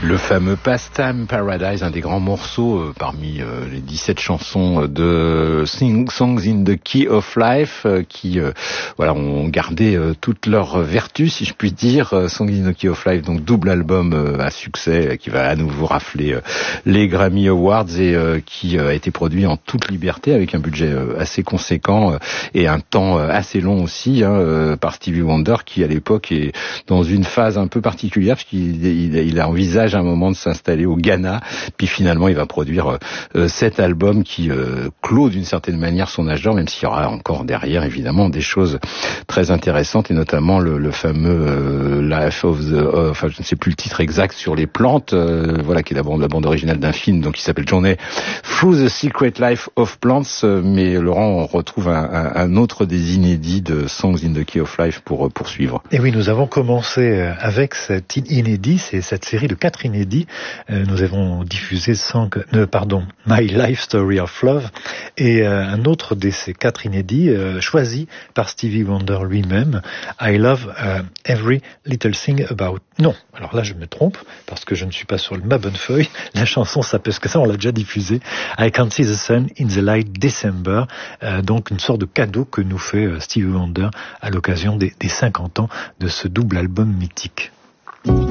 Le fameux Pastime Paradise, un des grands morceaux parmi les 17 chansons de Songs in the Key of Life qui ont gardé toutes leurs vertus, si je puis dire. Songs in the Key of Life, donc double album à succès qui va à nouveau rafler les Grammy Awards et qui a été produit en toute liberté avec un budget assez conséquent et un temps assez long aussi par Stevie Wonder qui à l'époque est dans une phase un peu particulière parce qu'il envisage un moment de s'installer au Ghana, puis finalement il va produire cet album qui clôt d'une certaine manière son âge d'or, même s'il y aura encore derrière évidemment des choses très intéressantes et notamment le fameux Life of the, je ne sais plus le titre exact sur les plantes, qui est la bande originale d'un film donc qui s'appelle Journey Through the Secret Life of Plants, mais Laurent, on retrouve un autre des inédits de Songs in the Key of Life pour poursuivre. Et oui, nous avons commencé avec cet inédit, c'est cette série de 4 inédits. Nous avons diffusé My Life Story of Love et un autre de ces 4 inédits choisi par Stevie Wonder lui-même, I Love Every Little Thing About... Non, alors là je me trompe parce que je ne suis pas sur ma bonne feuille. La chanson s'appelle, parce que ça on l'a déjà diffusé, I Can't See the Sun in the Light December, donc une sorte de cadeau que nous fait Stevie Wonder à l'occasion des 50 ans de ce double album mythique.